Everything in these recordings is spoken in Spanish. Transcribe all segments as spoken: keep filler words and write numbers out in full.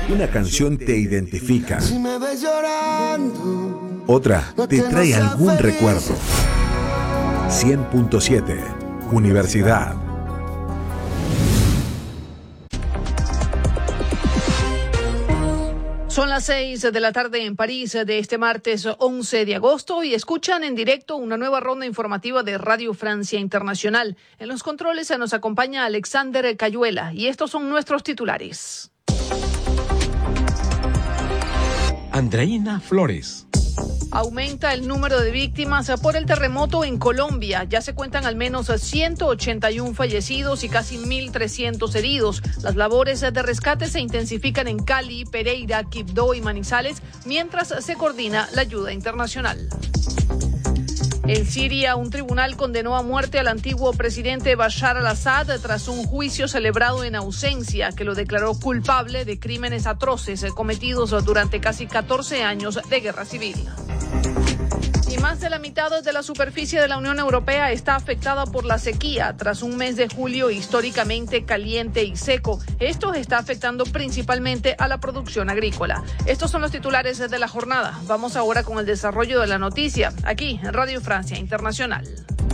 Una canción te identifica. Si me ves llorando, Otra te trae algún recuerdo. cien punto siete, Universidad. Son las seis de la tarde en París de este martes once de agosto y escuchan en directo una nueva ronda informativa de Radio Francia Internacional. En los controles se nos acompaña Alexander Cayuela y estos son nuestros titulares. Andreina Flores. Aumenta el número de víctimas por el terremoto en Colombia. Ya se cuentan al menos ciento ochenta y uno fallecidos y casi mil trescientos heridos. Las labores de rescate se intensifican en Cali, Pereira, Quibdó y Manizales, mientras se coordina la ayuda internacional. En Siria, un tribunal condenó a muerte al antiguo presidente Bashar al-Assad tras un juicio celebrado en ausencia que lo declaró culpable de crímenes atroces cometidos durante casi catorce años de guerra civil. Y más de la mitad de la superficie de la Unión Europea está afectada por la sequía tras un mes de julio históricamente caliente y seco. Esto está afectando principalmente a la producción agrícola. Estos son los titulares de la jornada. Vamos ahora con el desarrollo de la noticia, aquí en Radio Francia Internacional.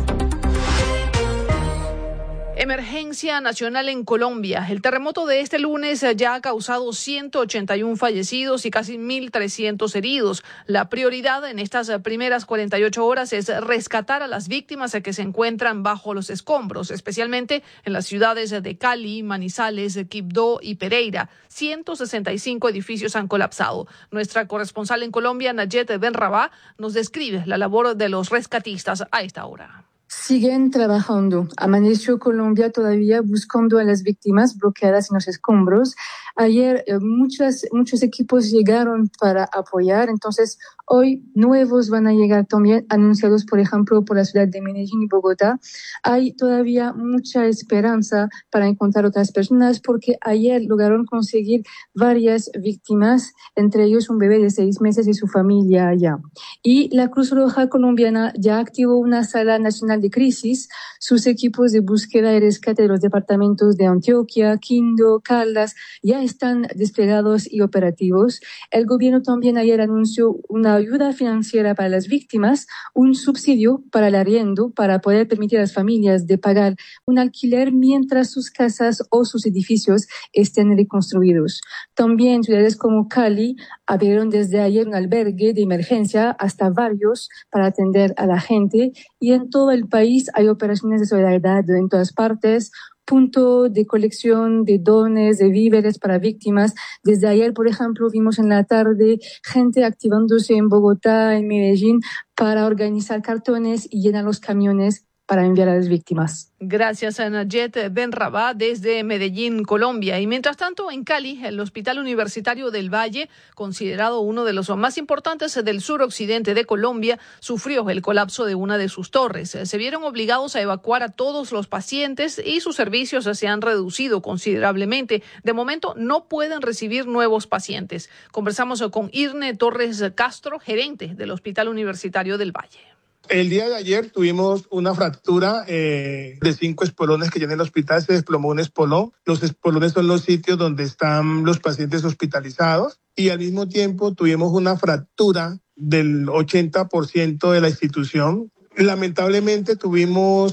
Emergencia nacional en Colombia. El terremoto de este lunes ya ha causado ciento ochenta y uno fallecidos y casi mil trescientos heridos. La prioridad en estas primeras cuarenta y ocho horas es rescatar a las víctimas que se encuentran bajo los escombros, especialmente en las ciudades de Cali, Manizales, Quibdó y Pereira. ciento sesenta y cinco edificios han colapsado. Nuestra corresponsal en Colombia, Nayet Benrabá, nos describe la labor de los rescatistas a esta hora. Siguen trabajando. Amaneció Colombia todavía buscando a las víctimas bloqueadas en los escombros. Ayer eh, muchas, muchos equipos llegaron para apoyar, entonces hoy nuevos van a llegar también, anunciados por ejemplo por la ciudad de Medellín y Bogotá. Hay todavía mucha esperanza para encontrar otras personas porque ayer lograron conseguir varias víctimas, entre ellos un bebé de seis meses y su familia allá. Y la Cruz Roja colombiana ya activó una sala nacional de crisis. Sus equipos de búsqueda y rescate de los departamentos de Antioquia, Quindío, Caldas ya están desplegados y operativos. El gobierno también ayer anunció una ayuda financiera para las víctimas, un subsidio para el arriendo para poder permitir a las familias de pagar un alquiler mientras sus casas o sus edificios estén reconstruidos. También ciudades como Cali abrieron desde ayer un albergue de emergencia, hasta varios, para atender a la gente, y en todo el país hay operaciones de solidaridad en todas partes, punto de colección de dones, de víveres para víctimas. Desde ayer, por ejemplo, vimos en la tarde gente activándose en Bogotá, en Medellín, para organizar cartones y llenar los camiones para enviar a las víctimas. Gracias a Nayet Benrabá desde Medellín, Colombia. Y mientras tanto, en Cali, el Hospital Universitario del Valle, considerado uno de los más importantes del suroccidente de Colombia, sufrió el colapso de una de sus torres. Se vieron obligados a evacuar a todos los pacientes y sus servicios se han reducido considerablemente. De momento, no pueden recibir nuevos pacientes. Conversamos con Irne Torres Castro, gerente del Hospital Universitario del Valle. El día de ayer tuvimos una fractura eh, de cinco espolones que ya en el hospital se desplomó un espolón. Los espolones son los sitios donde están los pacientes hospitalizados y al mismo tiempo tuvimos una fractura del ochenta por ciento de la institución. Lamentablemente tuvimos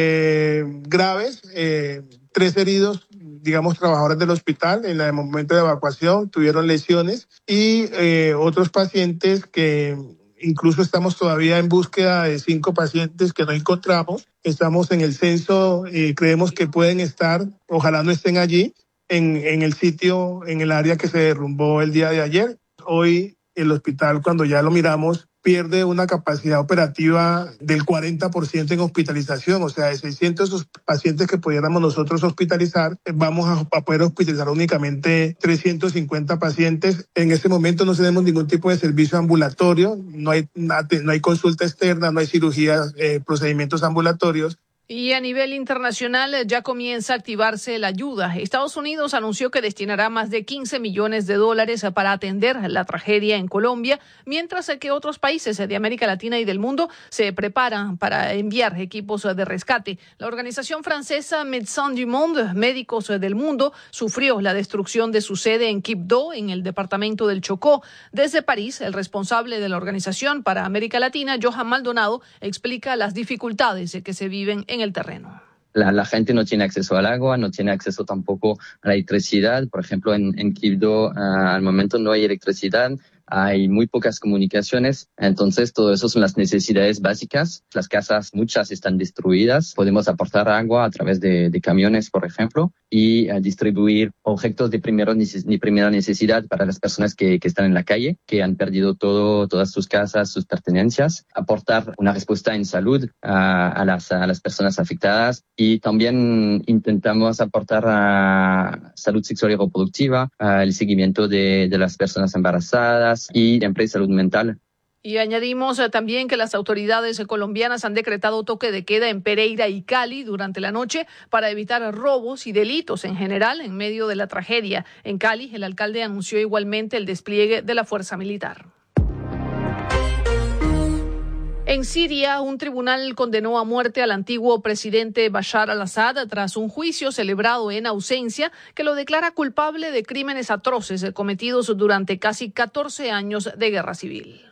eh, graves, eh, tres heridos, digamos, trabajadores del hospital en el momento de evacuación, tuvieron lesiones y eh, otros pacientes que... Incluso estamos todavía en búsqueda de cinco pacientes que no encontramos. Estamos en el censo y creemos que pueden estar, ojalá no estén allí, en, en el sitio, en el área que se derrumbó el día de ayer. Hoy el hospital, cuando ya lo miramos, pierde una capacidad operativa del cuarenta por ciento en hospitalización, o sea, de seiscientos pacientes que pudiéramos nosotros hospitalizar, vamos a, a poder hospitalizar únicamente trescientos cincuenta pacientes. En este momento no tenemos ningún tipo de servicio ambulatorio, no hay, no hay consulta externa, no hay cirugías, eh, procedimientos ambulatorios. Y a nivel internacional ya comienza a activarse la ayuda. Estados Unidos anunció que destinará más de quince millones de dólares para atender la tragedia en Colombia, mientras que otros países de América Latina y del mundo se preparan para enviar equipos de rescate. La organización francesa Médecins du Monde, Médicos del Mundo, sufrió la destrucción de su sede en Quibdó, en el departamento del Chocó. Desde París, el responsable de la organización para América Latina, Johan Maldonado, explica las dificultades que se viven en el terreno. La, la gente no tiene acceso al agua, no tiene acceso tampoco a la electricidad. Por ejemplo, en, en Quibdó uh, al momento no hay electricidad, hay muy pocas comunicaciones. Entonces, todo eso son las necesidades básicas. Las casas, muchas están destruidas. Podemos aportar agua a través de, de camiones, por ejemplo, y uh, distribuir objetos de, primero, de primera necesidad para las personas que, que están en la calle, que han perdido todo, todas sus casas, sus pertenencias. Aportar una respuesta en salud a, a, las, a las personas afectadas. Y también intentamos aportar a salud sexual y reproductiva, el seguimiento de, de las personas embarazadas y siempre salud mental. Y añadimos eh, también que las autoridades colombianas han decretado toque de queda en Pereira y Cali durante la noche para evitar robos y delitos en general en medio de la tragedia. En Cali, el alcalde anunció igualmente el despliegue de la fuerza militar. En Siria, un tribunal condenó a muerte al antiguo presidente Bashar al-Assad tras un juicio celebrado en ausencia que lo declara culpable de crímenes atroces cometidos durante casi catorce años de guerra civil.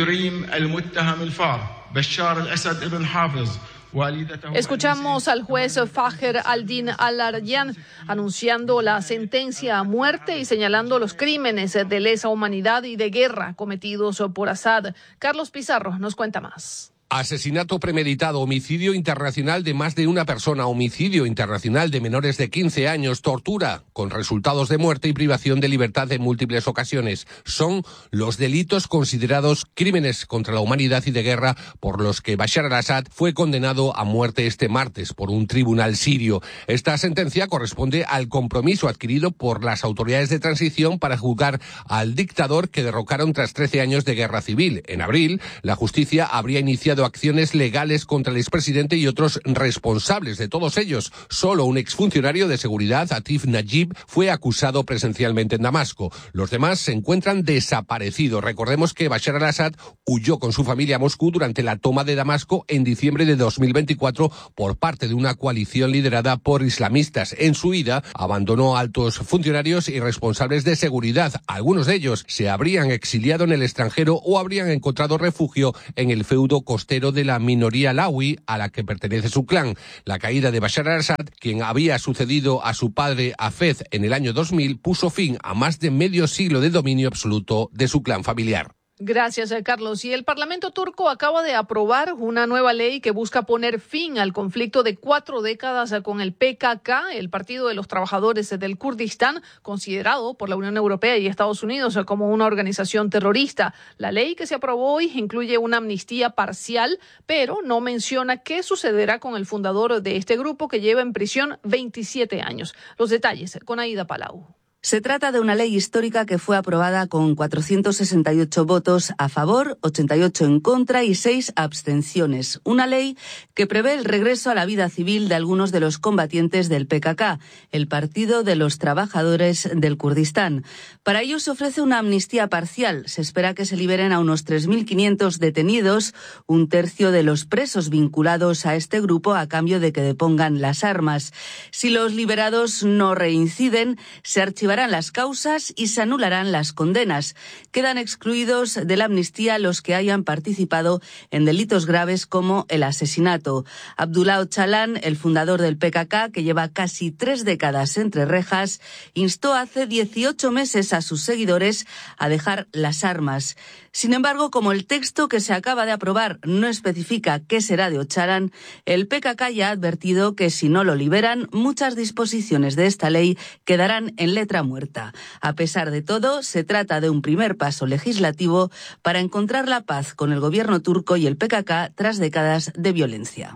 Escuchamos al juez Fajer al-Din al-Aryan anunciando la sentencia a muerte y señalando los crímenes de lesa humanidad y de guerra cometidos por Assad. Carlos Pizarro nos cuenta más. Asesinato premeditado, homicidio internacional de más de una persona, homicidio internacional de menores de quince años, tortura con resultados de muerte y privación de libertad en múltiples ocasiones. Son los delitos considerados crímenes contra la humanidad y de guerra por los que Bashar al-Assad fue condenado a muerte este martes por un tribunal sirio. Esta sentencia corresponde al compromiso adquirido por las autoridades de transición para juzgar al dictador que derrocaron tras trece años de guerra civil. En abril, la justicia habría iniciado acciones legales contra el expresidente y otros responsables de todos ellos. Solo un exfuncionario de seguridad, Atif Najib, fue acusado presencialmente en Damasco. Los demás se encuentran desaparecidos. Recordemos que Bashar al-Assad huyó con su familia a Moscú durante la toma de Damasco en diciembre de dos mil veinticuatro por parte de una coalición liderada por islamistas. En su huida, abandonó a altos funcionarios y responsables de seguridad. Algunos de ellos se habrían exiliado en el extranjero o habrían encontrado refugio en el feudo costero de la minoría alawi a la que pertenece su clan. La caída de Bashar al-Assad, quien había sucedido a su padre Hafez en el año dos mil, puso fin a más de medio siglo de dominio absoluto de su clan familiar. Gracias, Carlos. Y el Parlamento turco acaba de aprobar una nueva ley que busca poner fin al conflicto de cuatro décadas con el P K K, el Partido de los Trabajadores del Kurdistán, considerado por la Unión Europea y Estados Unidos como una organización terrorista. La ley que se aprobó hoy incluye una amnistía parcial, pero no menciona qué sucederá con el fundador de este grupo que lleva en prisión veintisiete años. Los detalles con Aida Palau. Se trata de una ley histórica que fue aprobada con cuatrocientos sesenta y ocho votos a favor, ochenta y ocho en contra y seis abstenciones. Una ley que prevé el regreso a la vida civil de algunos de los combatientes del P K K, el Partido de los Trabajadores del Kurdistán. Para ello se ofrece una amnistía parcial. Se espera que se liberen a unos tres mil quinientos detenidos, un tercio de los presos vinculados a este grupo a cambio de que depongan las armas. Si los liberados no reinciden, se archivarán las causas y se anularán las condenas. Quedan excluidos de la amnistía los que hayan participado en delitos graves como el asesinato. Abdullah Öcalan, el fundador del P K K, que lleva casi tres décadas entre rejas, instó hace dieciocho meses a sus seguidores a dejar las armas. Sin embargo, como el texto que se acaba de aprobar no especifica qué será de Öcalan, el P K K ya ha advertido que si no lo liberan, muchas disposiciones de esta ley quedarán en letra muerta. A pesar de todo, se trata de un primer paso legislativo para encontrar la paz con el gobierno turco y el P K K tras décadas de violencia.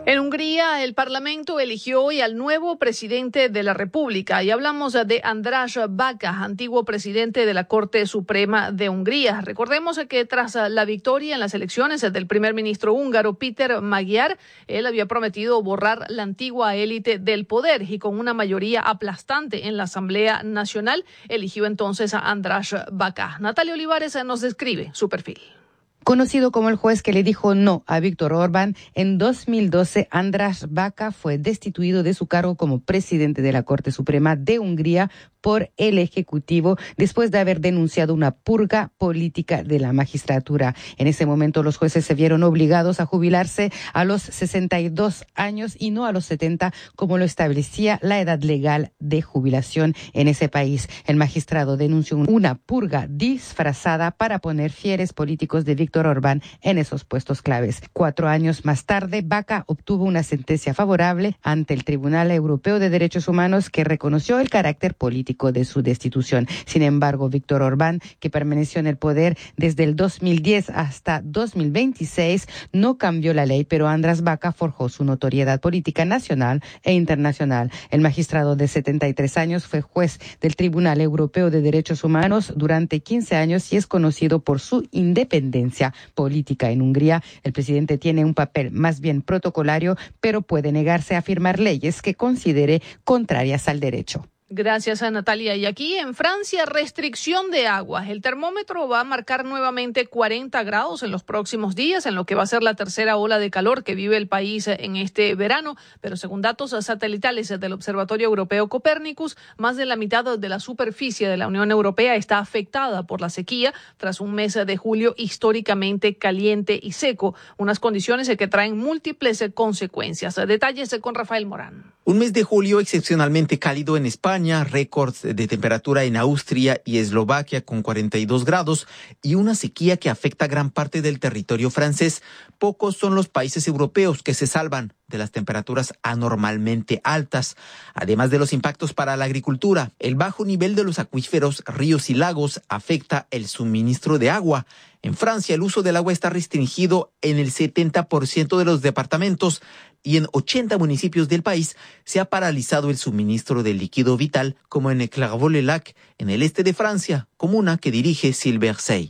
En Hungría, el Parlamento eligió hoy al nuevo presidente de la República y hablamos de András Baka, antiguo presidente de la Corte Suprema de Hungría. Recordemos que tras la victoria en las elecciones del primer ministro húngaro Péter Magyar, él había prometido borrar la antigua élite del poder y con una mayoría aplastante en la Asamblea Nacional eligió entonces a András Baka. Natalia Olivares nos describe su perfil. Conocido como el juez que le dijo no a Viktor Orbán, en dos mil doce András Baka fue destituido de su cargo como presidente de la Corte Suprema de Hungría por el Ejecutivo después de haber denunciado una purga política de la magistratura. En ese momento los jueces se vieron obligados a jubilarse a los sesenta y dos años y no a los setenta, como lo establecía la edad legal de jubilación en ese país. El magistrado denunció una purga disfrazada para poner fieles políticos de Viktor Orbán en esos puestos claves. Cuatro años más tarde, Baka obtuvo una sentencia favorable ante el Tribunal Europeo de Derechos Humanos que reconoció el carácter político de su destitución. Sin embargo, Viktor Orbán, que permaneció en el poder desde el dos mil diez hasta dos mil veintiséis, no cambió la ley, pero András Baka forjó su notoriedad política nacional e internacional. El magistrado de setenta y tres años fue juez del Tribunal Europeo de Derechos Humanos durante quince años y es conocido por su independencia política. En Hungría, el presidente tiene un papel más bien protocolario, pero puede negarse a firmar leyes que considere contrarias al derecho. Gracias a Natalia. Y aquí en Francia, restricción de agua. El termómetro va a marcar nuevamente cuarenta grados en los próximos días, en lo que va a ser la tercera ola de calor que vive el país en este verano. Pero según datos satelitales del Observatorio Europeo Copernicus, más de la mitad de la superficie de la Unión Europea está afectada por la sequía tras un mes de julio históricamente caliente y seco. Unas condiciones que traen múltiples consecuencias. Detalles con Rafael Morán. Un mes de julio excepcionalmente cálido en España. Récords de temperatura en Austria y Eslovaquia con cuarenta y dos grados y una sequía que afecta gran parte del territorio francés. Pocos son los países europeos que se salvan de las temperaturas anormalmente altas, además de los impactos para la agricultura. El bajo nivel de los acuíferos, ríos y lagos afecta el suministro de agua. En Francia, el uso del agua está restringido en el setenta por ciento de los departamentos y en ochenta municipios del país se ha paralizado el suministro del líquido vital, como en Clairvaux-le-Lac, en el este de Francia, comuna que dirige Sylvain Sey.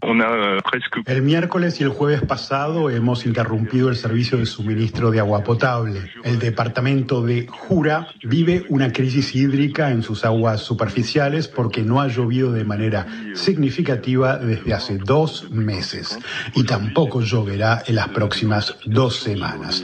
El miércoles y el jueves pasado hemos interrumpido el servicio de suministro de agua potable. El departamento de Jura vive una crisis hídrica en sus aguas superficiales porque no ha llovido de manera significativa desde hace dos meses y tampoco lloverá en las próximas dos semanas.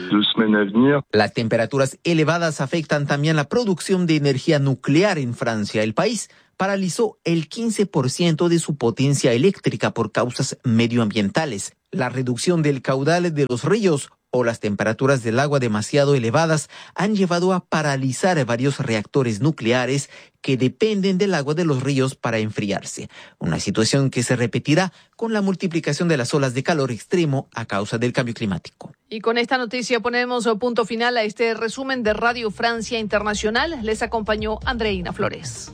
Las temperaturas elevadas afectan también la producción de energía nuclear en Francia. El país paralizó el quince por ciento de su potencia eléctrica por causas medioambientales. La reducción del caudal de los ríos o las temperaturas del agua demasiado elevadas han llevado a paralizar varios reactores nucleares que dependen del agua de los ríos para enfriarse. Una situación que se repetirá con la multiplicación de las olas de calor extremo a causa del cambio climático. Y con esta noticia ponemos punto final a este resumen de Radio Francia Internacional. Les acompañó Andreina Flores.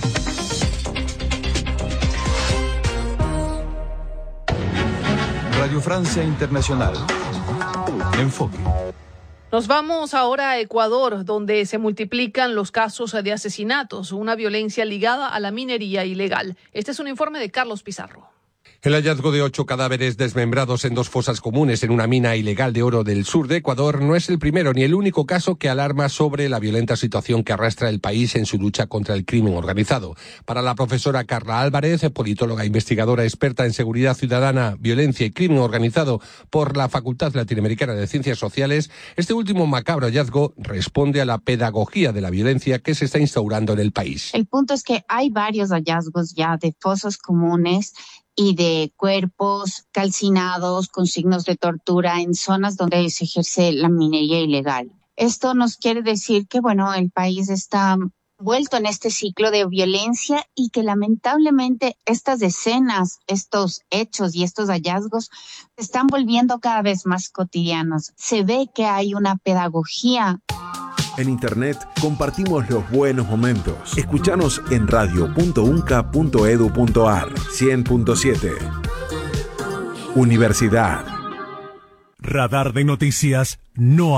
Radio Francia Internacional. Enfoque. Nos vamos ahora a Ecuador, donde se multiplican los casos de asesinatos, una violencia ligada a la minería ilegal. Este es un informe de Carlos Pizarro. El hallazgo de ocho cadáveres desmembrados en dos fosas comunes en una mina ilegal de oro del sur de Ecuador no es el primero ni el único caso que alarma sobre la violenta situación que arrastra el país en su lucha contra el crimen organizado. Para la profesora Carla Álvarez, politóloga investigadora experta en seguridad ciudadana, violencia y crimen organizado por la Facultad Latinoamericana de Ciencias Sociales, este último macabro hallazgo responde a la pedagogía de la violencia que se está instaurando en el país. El punto es que hay varios hallazgos ya de fosas comunes y de cuerpos calcinados con signos de tortura en zonas donde se ejerce la minería ilegal. Esto nos quiere decir que, bueno, el país está vuelto en este ciclo de violencia y que lamentablemente estas escenas, estos hechos y estos hallazgos se están volviendo cada vez más cotidianos. Se ve que hay una pedagogía. En Internet compartimos los buenos momentos. Escúchanos en radio punto unca punto edu punto ar. cien punto siete. Universidad. Radar de Noticias N O A.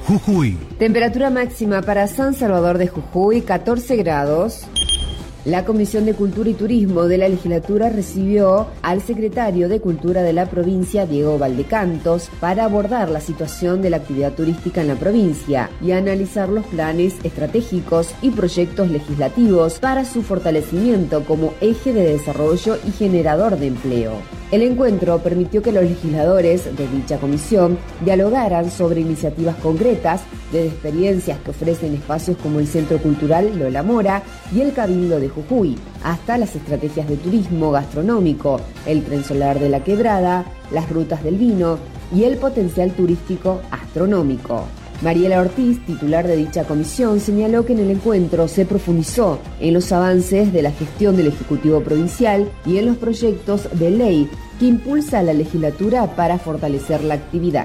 Jujuy. Temperatura máxima para San Salvador de Jujuy, catorce grados. La Comisión de Cultura y Turismo de la Legislatura recibió al secretario de Cultura de la provincia, Diego Valdecantos, para abordar la situación de la actividad turística en la provincia y analizar los planes estratégicos y proyectos legislativos para su fortalecimiento como eje de desarrollo y generador de empleo. El encuentro permitió que los legisladores de dicha comisión dialogaran sobre iniciativas concretas desde experiencias que ofrecen espacios como el Centro Cultural Lola Mora y el Cabildo de Jujuy, hasta las estrategias de turismo gastronómico, el tren solar de la Quebrada, las rutas del vino y el potencial turístico astronómico. Mariela Ortiz, titular de dicha comisión, señaló que en el encuentro se profundizó en los avances de la gestión del Ejecutivo Provincial y en los proyectos de ley que impulsa la legislatura para fortalecer la actividad.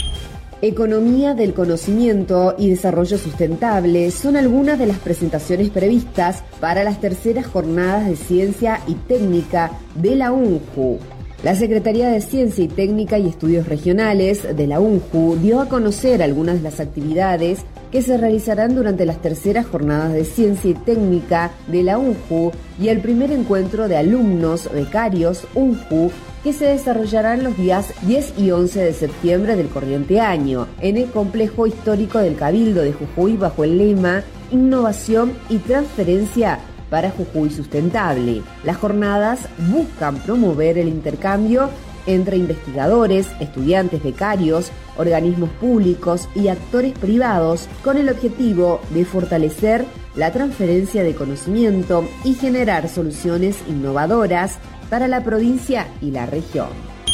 Economía del conocimiento y desarrollo sustentable son algunas de las presentaciones previstas para las terceras jornadas de ciencia y técnica de la UNJU. La Secretaría de Ciencia y Técnica y Estudios Regionales de la UNJU dio a conocer algunas de las actividades que se realizarán durante las terceras jornadas de Ciencia y Técnica de la UNJU y el primer encuentro de alumnos becarios UNJU que se desarrollarán los días diez y once de septiembre del corriente año en el complejo histórico del Cabildo de Jujuy bajo el lema Innovación y Transferencia para Jujuy Sustentable. Las jornadas buscan promover el intercambio entre investigadores, estudiantes becarios, organismos públicos y actores privados con el objetivo de fortalecer la transferencia de conocimiento y generar soluciones innovadoras para la provincia y la región.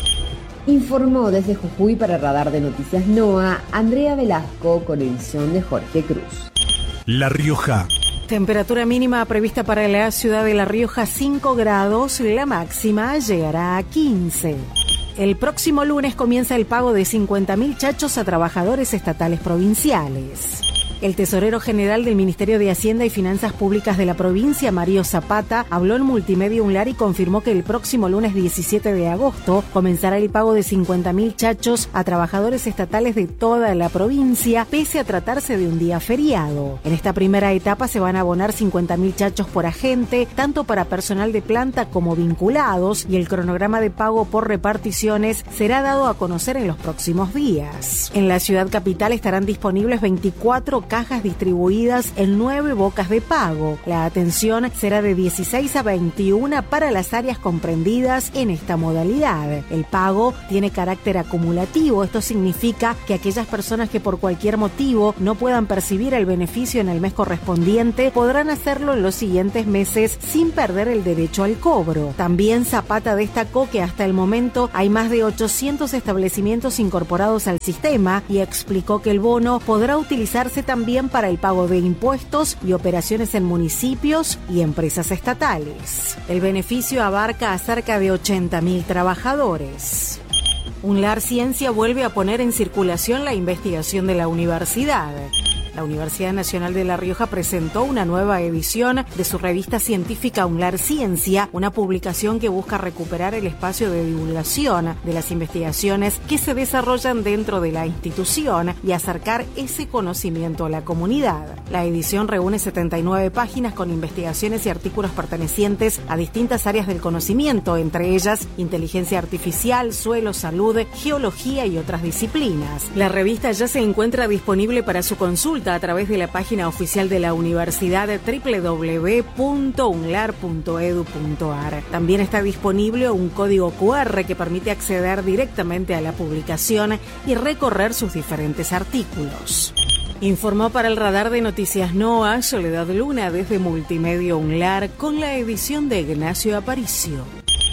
Informó desde Jujuy para Radar de Noticias NOA, Andrea Velasco con edición de Jorge Cruz. La Rioja. Temperatura mínima prevista para la ciudad de La Rioja, cinco grados, la máxima llegará a quince. El próximo lunes comienza el pago de cincuenta mil chachos a trabajadores estatales provinciales. El tesorero general del Ministerio de Hacienda y Finanzas Públicas de la provincia, Mario Zapata, habló en Multimedia Unlar y confirmó que el próximo lunes diecisiete de agosto comenzará el pago de cincuenta mil chachos a trabajadores estatales de toda la provincia, pese a tratarse de un día feriado. En esta primera etapa se van a abonar cincuenta mil chachos por agente, tanto para personal de planta como vinculados, y el cronograma de pago por reparticiones será dado a conocer en los próximos días. En la ciudad capital estarán disponibles veinticuatro cajas distribuidas en nueve bocas de pago. La atención será de dieciséis a veintiuna para las áreas comprendidas en esta modalidad. El pago tiene carácter acumulativo. Esto significa que aquellas personas que por cualquier motivo no puedan percibir el beneficio en el mes correspondiente podrán hacerlo en los siguientes meses sin perder el derecho al cobro. También Zapata destacó que hasta el momento hay más de ochocientos establecimientos incorporados al sistema y explicó que el bono podrá utilizarse también También para el pago de impuestos y operaciones en municipios y empresas estatales. El beneficio abarca a cerca de ochenta mil trabajadores. Unlar Ciencia vuelve a poner en circulación la investigación de la universidad. La Universidad Nacional de La Rioja presentó una nueva edición de su revista científica Unlar Ciencia, una publicación que busca recuperar el espacio de divulgación de las investigaciones que se desarrollan dentro de la institución y acercar ese conocimiento a la comunidad. La edición reúne setenta y nueve páginas con investigaciones y artículos pertenecientes a distintas áreas del conocimiento, entre ellas inteligencia artificial, suelo, salud, geología y otras disciplinas. La revista ya se encuentra disponible para su consulta a través de la página oficial de la universidad doble u doble u doble u punto unlar punto e d u punto a r. También está disponible un código cu erre que permite acceder directamente a la publicación y recorrer sus diferentes artículos. Informó para el Radar de Noticias NOA Soledad Luna desde Multimedia Unlar con la edición de Ignacio Aparicio.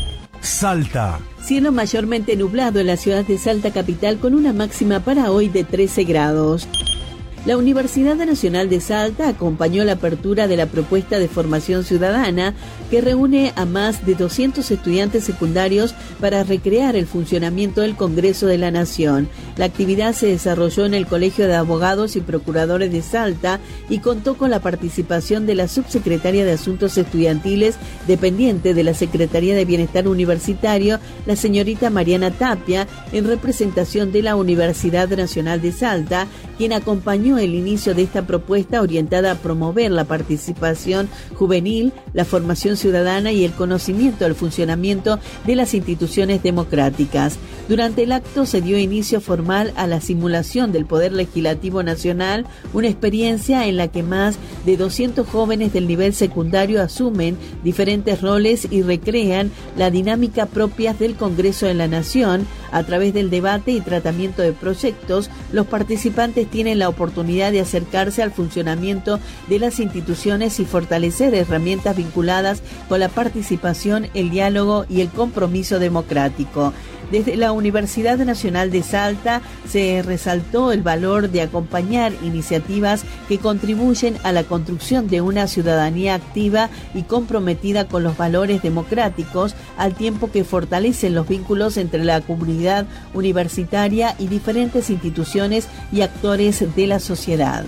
Salta. Cielo mayormente nublado en la ciudad de Salta capital con una máxima para hoy de trece grados. La Universidad Nacional de Salta acompañó la apertura de la propuesta de formación ciudadana que reúne a más de doscientos estudiantes secundarios para recrear el funcionamiento del Congreso de la Nación. La actividad se desarrolló en el Colegio de Abogados y Procuradores de Salta y contó con la participación de la subsecretaria de Asuntos Estudiantiles dependiente de la Secretaría de Bienestar Universitario, la señorita Mariana Tapia, en representación de la Universidad Nacional de Salta, quien acompañó el inicio de esta propuesta orientada a promover la participación juvenil, la formación ciudadana y el conocimiento del funcionamiento de las instituciones democráticas. Durante el acto se dio inicio formal a la simulación del Poder Legislativo Nacional, una experiencia en la que más de doscientos jóvenes del nivel secundario asumen diferentes roles y recrean la dinámica propia del Congreso de la Nación. A través del debate y tratamiento de proyectos, los participantes tienen la oportunidad de acercarse al funcionamiento de las instituciones y fortalecer herramientas vinculadas con la participación, el diálogo y el compromiso democrático. Desde la Universidad Nacional de Salta se resaltó el valor de acompañar iniciativas que contribuyen a la construcción de una ciudadanía activa y comprometida con los valores democráticos, al tiempo que fortalecen los vínculos entre la comunidad universitaria y diferentes instituciones y actores de la sociedad.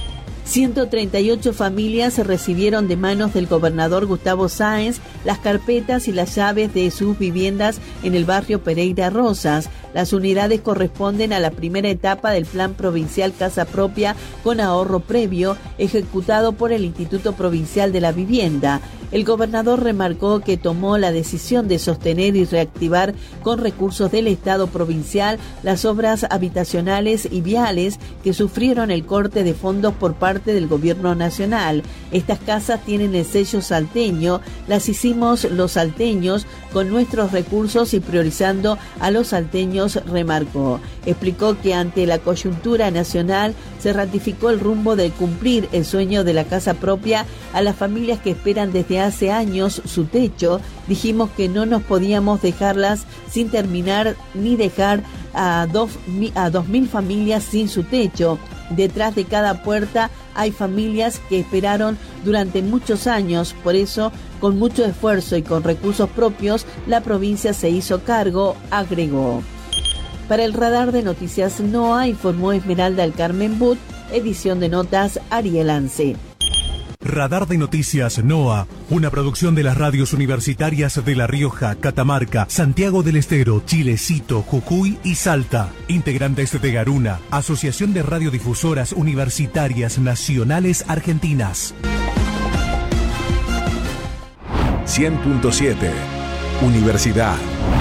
ciento treinta y ocho familias recibieron de manos del gobernador Gustavo Sáenz las carpetas y las llaves de sus viviendas en el barrio Pereira Rosas. Las unidades corresponden a la primera etapa del Plan Provincial Casa Propia con ahorro previo, ejecutado por el Instituto Provincial de la Vivienda. El gobernador remarcó que tomó la decisión de sostener y reactivar con recursos del Estado provincial las obras habitacionales y viales que sufrieron el corte de fondos por parte del gobierno nacional. Estas casas tienen el sello salteño, las hicimos los salteños con nuestros recursos y priorizando a los salteños, remarcó. Explicó que ante la coyuntura nacional se ratificó el rumbo de cumplir el sueño de la casa propia a las familias que esperan desde hace años su techo. Dijimos que no nos podíamos dejarlas sin terminar ni dejar a dos, a dos mil familias sin su techo. Detrás de cada puerta hay familias que esperaron durante muchos años, por eso, con mucho esfuerzo y con recursos propios, la provincia se hizo cargo, agregó. Para el radar de noticias NOA, informó Esmeralda El Carmen But, edición de notas Ariel Anse. Radar de Noticias NOA, una producción de las radios universitarias de La Rioja, Catamarca, Santiago del Estero, Chilecito, Jujuy y Salta. Integrantes de Garuna, Asociación de Radiodifusoras Universitarias Nacionales Argentinas. cien punto siete Universidad.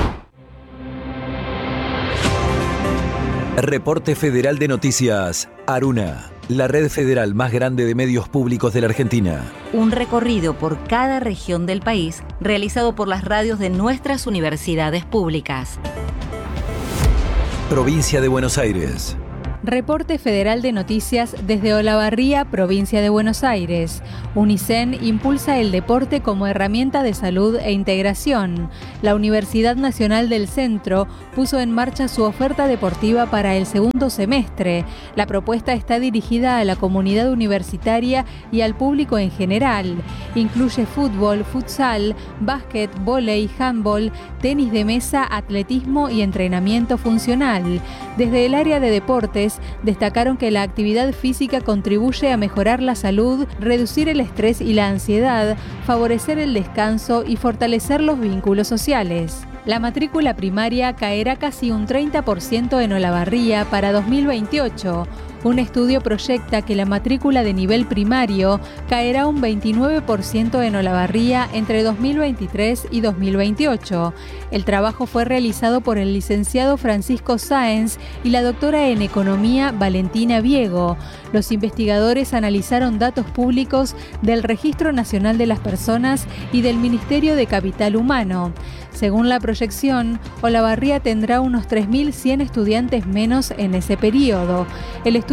Reporte Federal de Noticias, Aruna, la red federal más grande de medios públicos de la Argentina. Un recorrido por cada región del país realizado por las radios de nuestras universidades públicas. Provincia de Buenos Aires. Reporte Federal de Noticias desde Olavarría, provincia de Buenos Aires. UNICEN impulsa el deporte como herramienta de salud e integración. La Universidad Nacional del Centro puso en marcha su oferta deportiva para el segundo semestre. La propuesta está dirigida a la comunidad universitaria y al público en general. Incluye fútbol, futsal, básquet, vóley, handball, tenis de mesa, atletismo y entrenamiento funcional. Desde el área de deportes, destacaron que la actividad física contribuye a mejorar la salud, reducir el estrés y la ansiedad, favorecer el descanso y fortalecer los vínculos sociales. La matrícula primaria caerá casi un treinta por ciento en Olavarría para dos mil veintiocho. Un estudio proyecta que la matrícula de nivel primario caerá un veintinueve por ciento en Olavarría entre dos mil veintitrés y dos mil veintiocho. El trabajo fue realizado por el licenciado Francisco Sáenz y la doctora en Economía Valentina Viego. Los investigadores analizaron datos públicos del Registro Nacional de las Personas y del Ministerio de Capital Humano. Según la proyección, Olavarría tendrá unos tres mil cien estudiantes menos en ese periodo. El estudio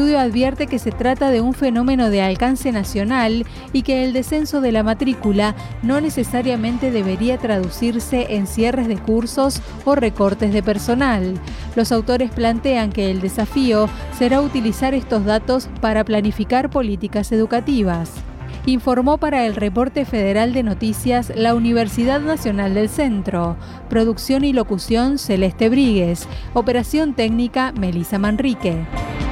estudio advierte que se trata de un fenómeno de alcance nacional y que el descenso de la matrícula no necesariamente debería traducirse en cierres de cursos o recortes de personal. Los autores plantean que el desafío será utilizar estos datos para planificar políticas educativas. Informó para el Reporte Federal de Noticias la Universidad Nacional del Centro. Producción y locución Celeste Bríguez. Operación técnica Melisa Manrique.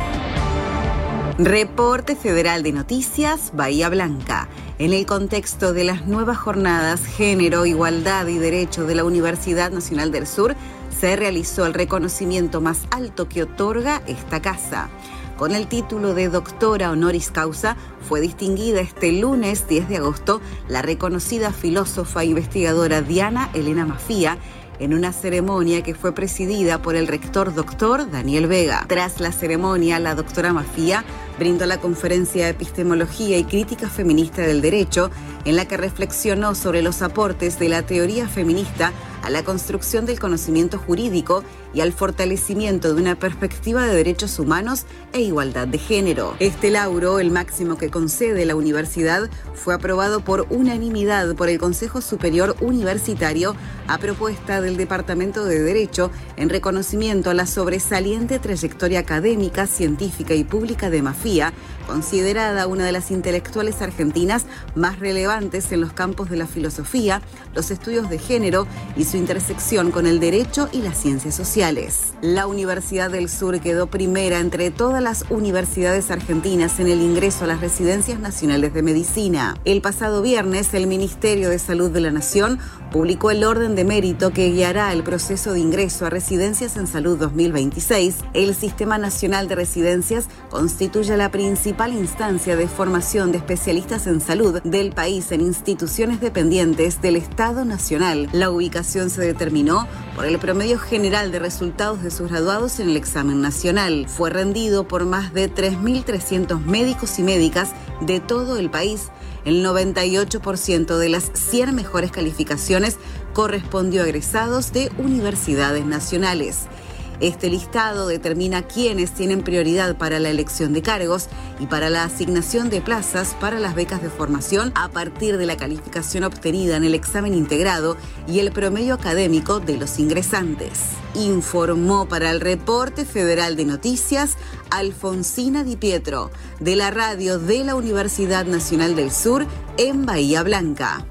Reporte Federal de Noticias Bahía Blanca. En el contexto de las nuevas jornadas Género, Igualdad y Derecho de la Universidad Nacional del Sur, se realizó el reconocimiento más alto que otorga esta casa. Con el título de doctora honoris causa, fue distinguida este lunes diez de agosto la reconocida filósofa e investigadora Diana Elena Mafía, en una ceremonia que fue presidida por el rector doctor Daniel Vega. Tras la ceremonia, la doctora Mafía brindó la conferencia de Epistemología y Crítica Feminista del Derecho, en la que reflexionó sobre los aportes de la teoría feminista a la construcción del conocimiento jurídico y al fortalecimiento de una perspectiva de derechos humanos e igualdad de género. Este lauro, el máximo que concede la universidad, fue aprobado por unanimidad por el Consejo Superior Universitario a propuesta del Departamento de Derecho en reconocimiento a la sobresaliente trayectoria académica, científica y pública de Mafía, considerada una de las intelectuales argentinas más relevantes en los campos de la filosofía, los estudios de género y su intersección con el derecho y las ciencias sociales. La Universidad del Sur quedó primera entre todas las universidades argentinas en el ingreso a las residencias nacionales de medicina. El pasado viernes, el Ministerio de Salud de la Nación publicó el orden de mérito que guiará el proceso de ingreso a Residencias en Salud dos mil veintiséis. El Sistema Nacional de Residencias constituye la principal instancia de formación de especialistas en salud del país en instituciones dependientes del Estado Nacional. La ubicación se determinó por el promedio general de resultados de sus graduados en el examen nacional. Fue rendido por más de tres mil trescientos médicos y médicas de todo el país. El noventa y ocho por ciento de las cien mejores calificaciones correspondió a egresados de universidades nacionales. Este listado determina quiénes tienen prioridad para la elección de cargos y para la asignación de plazas para las becas de formación a partir de la calificación obtenida en el examen integrado y el promedio académico de los ingresantes. Informó para el Reporte Federal de Noticias Alfonsina Di Pietro, de la radio de la Universidad Nacional del Sur en Bahía Blanca.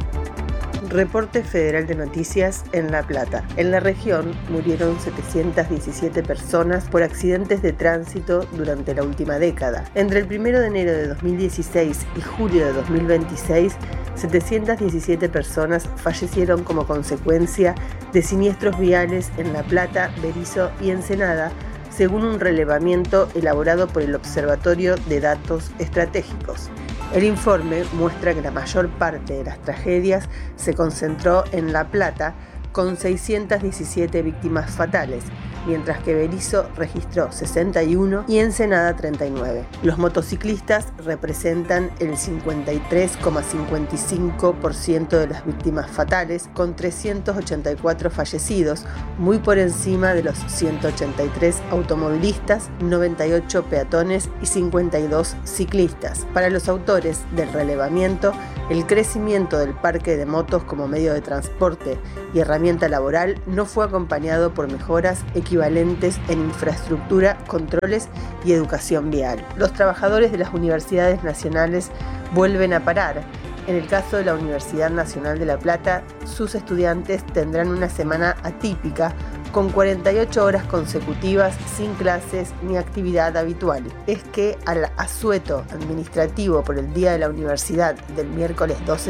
Reporte Federal de Noticias en La Plata. En la región murieron setecientas diecisiete personas por accidentes de tránsito durante la última década. Entre el primero de enero de dos mil dieciséis y julio de dos mil veintiséis, setecientas diecisiete personas fallecieron como consecuencia de siniestros viales en La Plata, Berisso y Ensenada, según un relevamiento elaborado por el Observatorio de Datos Estratégicos. El informe muestra que la mayor parte de las tragedias se concentró en La Plata, con seiscientas diecisiete víctimas fatales, mientras que Berisso registró sesenta y uno y Ensenada treinta y nueve. Los motociclistas representan el cincuenta y tres coma cincuenta y cinco por ciento de las víctimas fatales, con trescientos ochenta y cuatro fallecidos, muy por encima de los ciento ochenta y tres automovilistas, noventa y ocho peatones y cincuenta y dos ciclistas. Para los autores del relevamiento, el crecimiento del parque de motos como medio de transporte y herramienta laboral no fue acompañado por mejoras equivalentes en infraestructura, controles y educación vial. Los trabajadores de las universidades nacionales vuelven a parar. En el caso de la Universidad Nacional de La Plata, sus estudiantes tendrán una semana atípica, con cuarenta y ocho horas consecutivas sin clases ni actividad habitual. Es que al asueto administrativo por el Día de la Universidad del miércoles doce